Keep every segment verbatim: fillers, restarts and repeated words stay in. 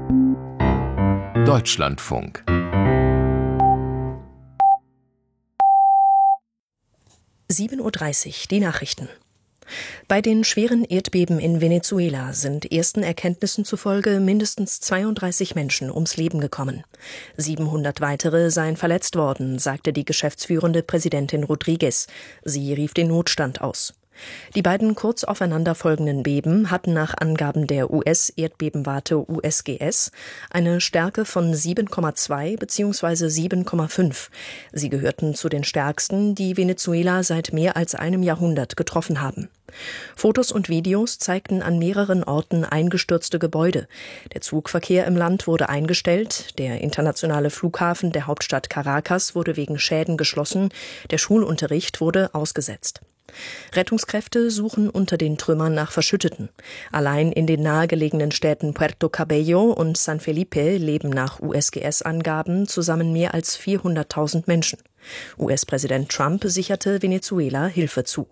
Deutschlandfunk. sieben Uhr dreißig, die Nachrichten. Bei den schweren Erdbeben in Venezuela sind ersten Erkenntnissen zufolge mindestens zweiunddreißig Menschen ums Leben gekommen. siebenhundert weitere seien verletzt worden, sagte die geschäftsführende Präsidentin Rodriguez. Sie rief den Notstand aus. Die beiden kurz aufeinander folgenden Beben hatten nach Angaben der U S-Erdbebenwarte U S G S eine Stärke von sieben Komma zwei bzw. sieben Komma fünf. Sie gehörten zu den stärksten, die Venezuela seit mehr als einem Jahrhundert getroffen haben. Fotos und Videos zeigten an mehreren Orten eingestürzte Gebäude. Der Zugverkehr im Land wurde eingestellt, der internationale Flughafen der Hauptstadt Caracas wurde wegen Schäden geschlossen, der Schulunterricht wurde ausgesetzt. Rettungskräfte suchen unter den Trümmern nach Verschütteten. Allein in den nahegelegenen Städten Puerto Cabello und San Felipe leben nach U S G S-Angaben zusammen mehr als vierhunderttausend Menschen. U S-Präsident Trump sicherte Venezuela Hilfe zu.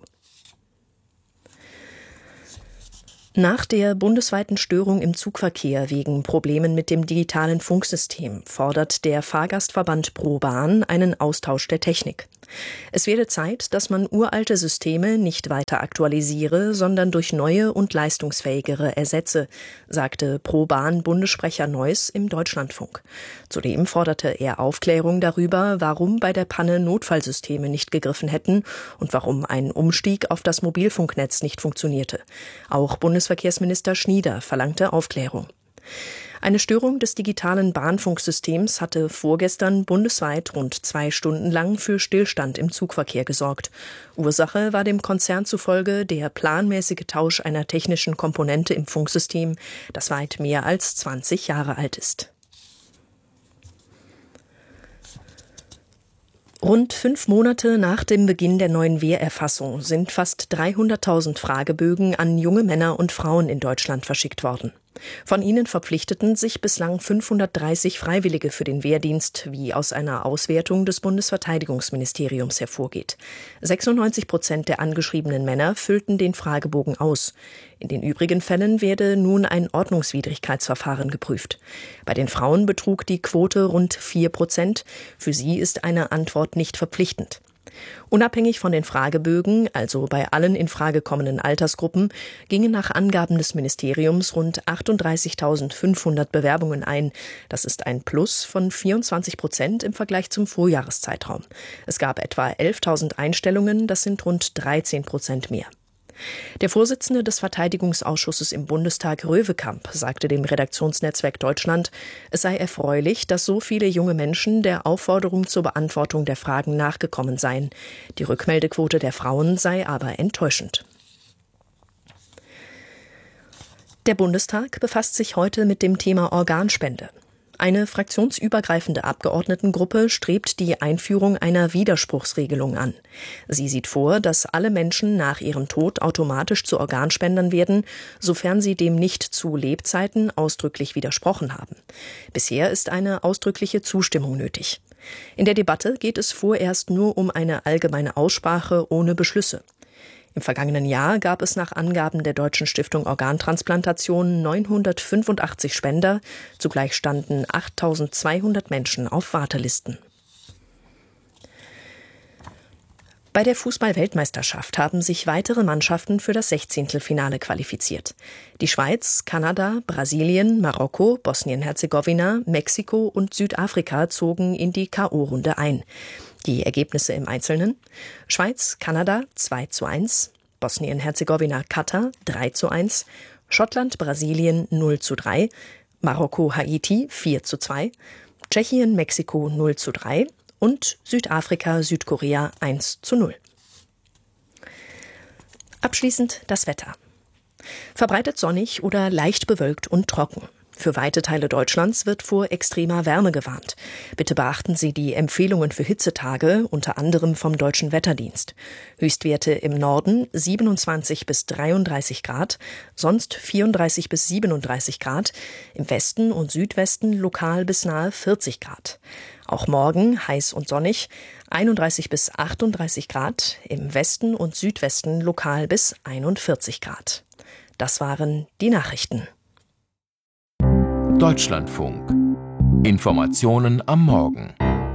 Nach der bundesweiten Störung im Zugverkehr wegen Problemen mit dem digitalen Funksystem fordert der Fahrgastverband ProBahn einen Austausch der Technik. Es werde Zeit, dass man uralte Systeme nicht weiter aktualisiere, sondern durch neue und leistungsfähigere ersetze, sagte ProBahn-Bundessprecher Neuss im Deutschlandfunk. Zudem forderte er Aufklärung darüber, warum bei der Panne Notfallsysteme nicht gegriffen hätten und warum ein Umstieg auf das Mobilfunknetz nicht funktionierte. Auch Bundesverkehrsminister Schnieder verlangte Aufklärung. Eine Störung des digitalen Bahnfunksystems hatte vorgestern bundesweit rund zwei Stunden lang für Stillstand im Zugverkehr gesorgt. Ursache war dem Konzern zufolge der planmäßige Tausch einer technischen Komponente im Funksystem, das weit mehr als zwanzig Jahre alt ist. Rund fünf Monate nach dem Beginn der neuen Wehrerfassung sind fast dreihunderttausend Fragebögen an junge Männer und Frauen in Deutschland verschickt worden. Von ihnen verpflichteten sich bislang fünfhundertdreißig Freiwillige für den Wehrdienst, wie aus einer Auswertung des Bundesverteidigungsministeriums hervorgeht. sechsundneunzig Prozent der angeschriebenen Männer füllten den Fragebogen aus. In den übrigen Fällen werde nun ein Ordnungswidrigkeitsverfahren geprüft. Bei den Frauen betrug die Quote rund vier Prozent. Für sie ist eine Antwort nicht verpflichtend. Unabhängig von den Fragebögen, also bei allen in Frage kommenden Altersgruppen, gingen nach Angaben des Ministeriums rund achtunddreißigtausendfünfhundert Bewerbungen ein. Das ist ein Plus von vierundzwanzig Prozent im Vergleich zum Vorjahreszeitraum. Es gab etwa elftausend Einstellungen, das sind rund dreizehn Prozent mehr. Der Vorsitzende des Verteidigungsausschusses im Bundestag, Röwekamp, sagte dem Redaktionsnetzwerk Deutschland, es sei erfreulich, dass so viele junge Menschen der Aufforderung zur Beantwortung der Fragen nachgekommen seien. Die Rückmeldequote der Frauen sei aber enttäuschend. Der Bundestag befasst sich heute mit dem Thema Organspende. Eine fraktionsübergreifende Abgeordnetengruppe strebt die Einführung einer Widerspruchsregelung an. Sie sieht vor, dass alle Menschen nach ihrem Tod automatisch zu Organspendern werden, sofern sie dem nicht zu Lebzeiten ausdrücklich widersprochen haben. Bisher ist eine ausdrückliche Zustimmung nötig. In der Debatte geht es vorerst nur um eine allgemeine Aussprache ohne Beschlüsse. Im vergangenen Jahr gab es nach Angaben der Deutschen Stiftung Organtransplantation neunhundertfünfundachtzig Spender, zugleich standen achttausendzweihundert Menschen auf Wartelisten. Bei der Fußball-Weltmeisterschaft haben sich weitere Mannschaften für das Sechzehntelfinale qualifiziert. Die Schweiz, Kanada, Brasilien, Marokko, Bosnien-Herzegowina, Mexiko und Südafrika zogen in die K O-Runde ein. Die Ergebnisse im Einzelnen: Schweiz, Kanada zwei zu eins, Bosnien-Herzegowina, Katar drei zu eins, Schottland, Brasilien null zu drei, Marokko, Haiti vier zu zwei, Tschechien, Mexiko null zu drei und Südafrika, Südkorea eins zu null. Abschließend das Wetter. Verbreitet sonnig oder leicht bewölkt und trocken. Für weite Teile Deutschlands wird vor extremer Wärme gewarnt. Bitte beachten Sie die Empfehlungen für Hitzetage, unter anderem vom Deutschen Wetterdienst. Höchstwerte im Norden siebenundzwanzig bis dreiunddreißig Grad, sonst vierunddreißig bis siebenunddreißig Grad, im Westen und Südwesten lokal bis nahe vierzig Grad. Auch morgen heiß und sonnig, einunddreißig bis achtunddreißig Grad, im Westen und Südwesten lokal bis einundvierzig Grad. Das waren die Nachrichten. Deutschlandfunk. Informationen am Morgen.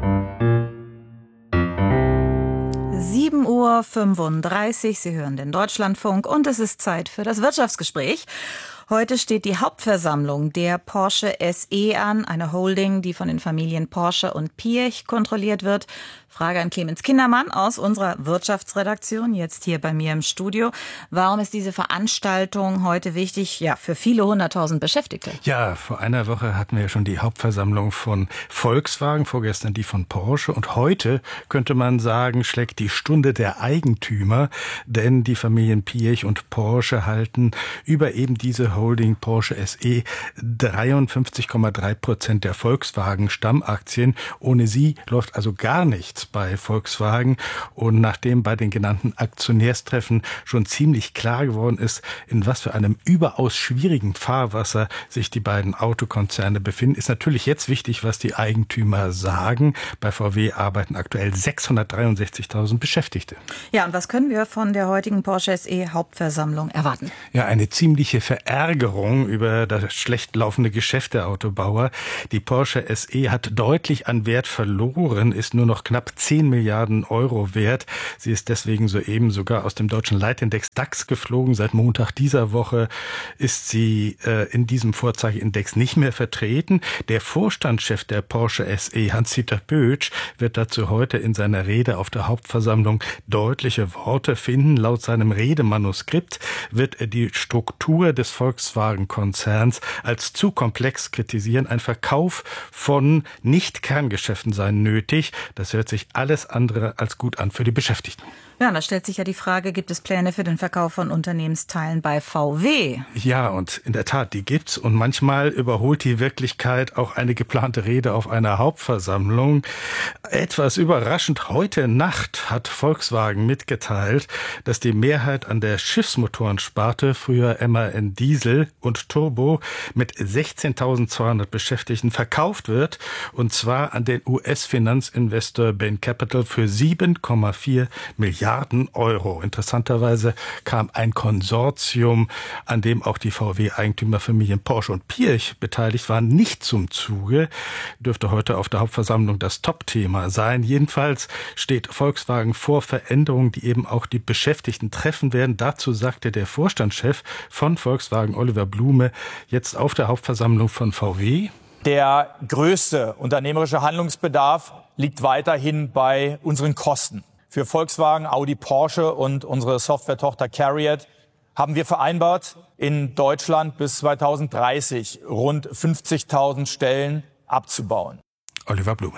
sieben Uhr fünfunddreißig, Sie hören den Deutschlandfunk und es ist Zeit für das Wirtschaftsgespräch. Heute steht die Hauptversammlung der Porsche S E an, eine Holding, die von den Familien Porsche und Piëch kontrolliert wird. Frage an Clemens Kindermann aus unserer Wirtschaftsredaktion, jetzt hier bei mir im Studio. Warum ist diese Veranstaltung heute wichtig? Ja, für viele hunderttausend Beschäftigte. Ja, vor einer Woche hatten wir ja schon die Hauptversammlung von Volkswagen, vorgestern die von Porsche. Und heute, könnte man sagen, schlägt die Stunde der Eigentümer, denn die Familien Piëch und Porsche halten über eben diese Holding Porsche S E dreiundfünfzig Komma drei Prozent der Volkswagen-Stammaktien. Ohne sie läuft also gar nichts bei Volkswagen. Und nachdem bei den genannten Aktionärstreffen schon ziemlich klar geworden ist, in was für einem überaus schwierigen Fahrwasser sich die beiden Autokonzerne befinden, ist natürlich jetzt wichtig, was die Eigentümer sagen. Bei V W arbeiten aktuell sechshundertdreiundsechzigtausend Beschäftigte. Ja, und was können wir von der heutigen Porsche S E Hauptversammlung erwarten? Ja, eine ziemliche Verärgerung über das schlecht laufende Geschäft der Autobauer. Die Porsche S E hat deutlich an Wert verloren, ist nur noch knapp zehn Milliarden Euro wert. Sie ist deswegen soeben sogar aus dem deutschen Leitindex DAX geflogen. Seit Montag dieser Woche ist sie äh, in diesem Vorzeigeindex nicht mehr vertreten. Der Vorstandschef der Porsche S E, Hans-Dieter Bötsch, wird dazu heute in seiner Rede auf der Hauptversammlung deutliche Worte finden. Laut seinem Redemanuskript wird er die Struktur des Volkswagen-Konzerns als zu komplex kritisieren. Ein Verkauf von Nicht-Kerngeschäften sei nötig. Das hört sich alles andere als gut an für die Beschäftigten. Ja, da stellt sich ja die Frage, gibt es Pläne für den Verkauf von Unternehmensteilen bei V W? Ja, und in der Tat, die gibt's. Und manchmal überholt die Wirklichkeit auch eine geplante Rede auf einer Hauptversammlung. Etwas überraschend, heute Nacht hat Volkswagen mitgeteilt, dass die Mehrheit an der Schiffsmotorensparte, früher M A N Diesel und Turbo, mit sechzehntausendzweihundert Beschäftigten verkauft wird. Und zwar an den U S-Finanzinvestor Bain Capital für sieben Komma vier Milliarden Euro. Interessanterweise kam ein Konsortium, an dem auch die V W-Eigentümerfamilien Porsche und Piëch beteiligt waren, nicht zum Zuge. Dürfte heute auf der Hauptversammlung das Top-Thema sein. Jedenfalls steht Volkswagen vor Veränderungen, die eben auch die Beschäftigten treffen werden. Dazu sagte der Vorstandschef von Volkswagen, Oliver Blume, jetzt auf der Hauptversammlung von V W: Der größte unternehmerische Handlungsbedarf liegt weiterhin bei unseren Kosten. Für Volkswagen, Audi, Porsche und unsere Software-Tochter CARIAD haben wir vereinbart, in Deutschland bis zweitausenddreißig rund fünfzigtausend Stellen abzubauen. Oliver Blume.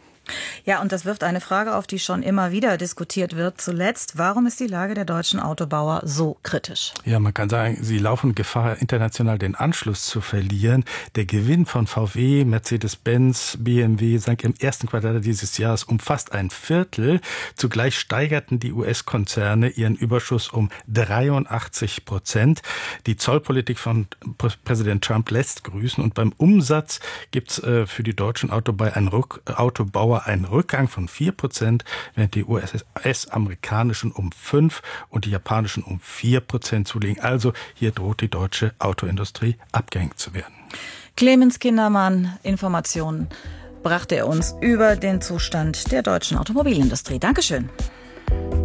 Ja, und das wirft eine Frage auf, die schon immer wieder diskutiert wird. Zuletzt, warum ist die Lage der deutschen Autobauer so kritisch? Ja, man kann sagen, sie laufen Gefahr, international den Anschluss zu verlieren. Der Gewinn von V W, Mercedes-Benz, B M W sank im ersten Quartal dieses Jahres um fast ein Viertel. Zugleich steigerten die U S-Konzerne ihren Überschuss um dreiundachtzig Prozent. Die Zollpolitik von Präsident Trump lässt grüßen. Und beim Umsatz gibt's äh, für die deutschen Autobauer einen Rück- Autobauer ein Rückgang von vier Prozent, während die U S-amerikanischen um fünf und die japanischen um vier Prozent zulegen. Also hier droht die deutsche Autoindustrie abgehängt zu werden. Clemens Kindermann, Informationen brachte er uns über den Zustand der deutschen Automobilindustrie. Dankeschön.